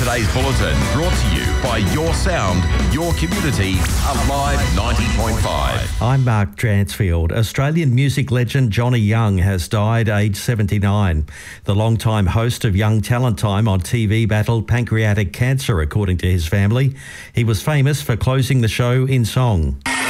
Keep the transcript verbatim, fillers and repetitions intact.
Today's bulletin brought to you by Your Sound, Your Community, Alive ninety point five. I'm Mark Dransfield. Australian music legend Johnny Young has died aged seventy-nine. The longtime host of Young Talent Time on T V battled pancreatic cancer, according to his family. He was famous for closing the show in song.